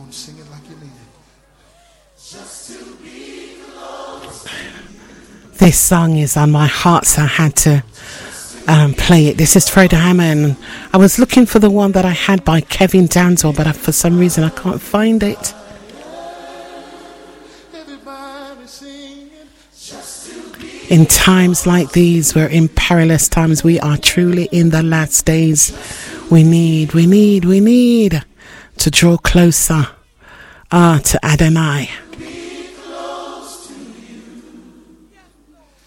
on, sing it like you mean it. This song is on my heart, so I had to play it. This is Fredo Hammond. I was looking for the one that I had by Kevin Danzel, but for some reason I can't find it. In times like these, we're in perilous times. We are truly in the last days. We need to draw closer to Adonai.